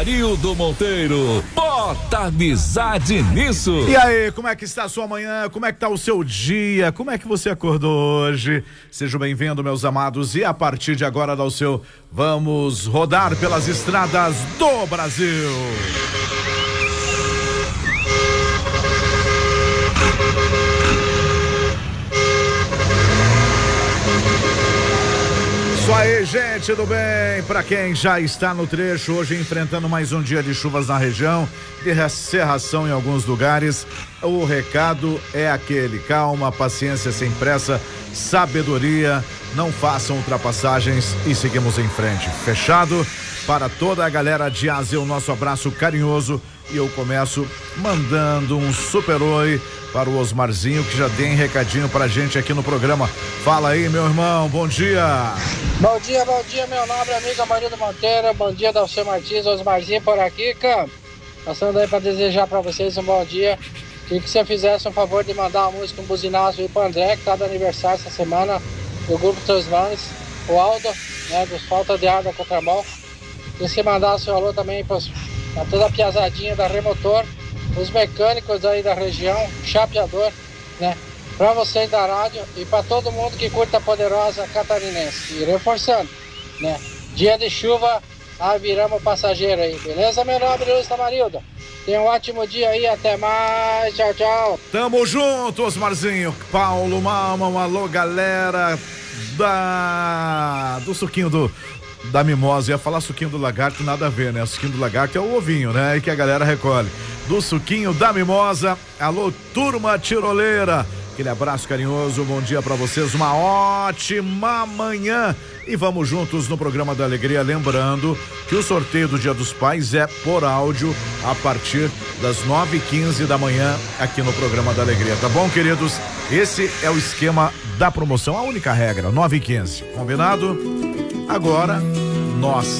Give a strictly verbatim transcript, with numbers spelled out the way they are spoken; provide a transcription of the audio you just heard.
Amarildo Monteiro. Bota amizade nisso. E aí, como é que está a sua manhã? Como é que está o seu dia? Como é que você acordou hoje? Sejam bem-vindos, meus amados, e a partir de agora dá o seu Vamos Rodar pelas Estradas do Brasil. Isso aí, gente, tudo bem? Para quem já está no trecho, hoje enfrentando mais um dia de chuvas na região, de cerração em alguns lugares, o recado é aquele: calma, paciência, sem pressa, sabedoria, não façam ultrapassagens e seguimos em frente. Fechado? Para toda a galera de Ásia, o nosso abraço carinhoso, e eu começo mandando um super oi para o Osmarzinho, que já tem recadinho pra gente aqui no programa. Fala aí, meu irmão, bom dia. Bom dia, bom dia, meu nobre amigo Amarildo Monteiro, bom dia, Dalceu Martins, Osmarzinho por aqui, cara. Passando aí pra desejar pra vocês um bom dia. Queria que você fizesse um favor de mandar uma música, um buzinaço aí pro André, que tá de aniversário essa semana, do grupo Teus Manes, o Aldo, né, dos Falta de Ar da Contramão. E se mandasse um alô também pra toda a piazadinha da Remotor, os mecânicos aí da região, chapeador, né? Pra vocês da rádio e pra todo mundo que curta a poderosa catarinense. E reforçando, né? Dia de chuva, ah, viramos passageiro aí, beleza, meu nobre Luiz Tamarildo? Tenha um ótimo dia aí, até mais, tchau, tchau. Tamo junto, Osmarzinho. Paulo Mama, um alô, galera da... do suquinho do... da mimosa. Ia falar suquinho do lagarto, nada a ver, né? O suquinho do lagarto é o ovinho, né? E que a galera recolhe. Do suquinho da mimosa, alô, turma tiroleira. Aquele abraço carinhoso, bom dia pra vocês, uma ótima manhã. E vamos juntos no programa da Alegria, lembrando que o sorteio do Dia dos Pais é por áudio a partir das nove e quinze da manhã aqui no programa da Alegria, tá bom, queridos? Esse é o esquema da promoção, a única regra, nove e quinze, combinado? Agora, nós